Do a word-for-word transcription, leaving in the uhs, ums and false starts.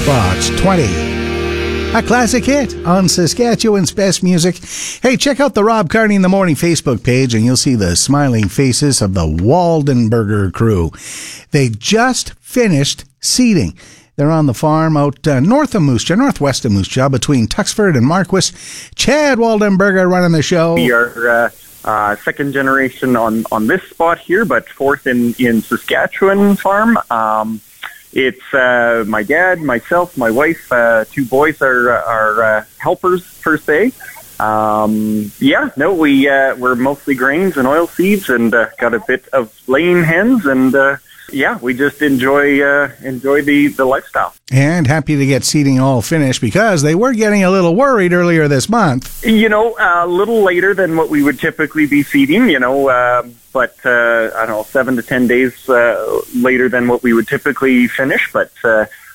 Box twenty. A classic hit on Saskatchewan's best music. Hey, check out the Rob Carney in the Morning Facebook page and you'll see the smiling faces of the Waldenberger crew. They just finished seeding. They're on the farm out uh, north of Moose Jaw, northwest of Moose Jaw, between Tuxford and Marquis. Chad Waldenberger running the show. We are uh, uh, second generation on, on this spot here, but fourth in, in Saskatchewan farm. Um, It's uh, my dad, myself, my wife, uh, two boys are are uh, helpers per se. Um, yeah, no, we uh, we're mostly grains and oil seeds, and uh, got a bit of laying hens, and uh, yeah, we just enjoy uh, enjoy the, the lifestyle. And happy to get seeding all finished because they were getting a little worried earlier this month. You know, a little later than what we would typically be seeding. You know. Uh, But, uh, I don't know, seven to ten days uh, later than what we would typically finish. But, uh,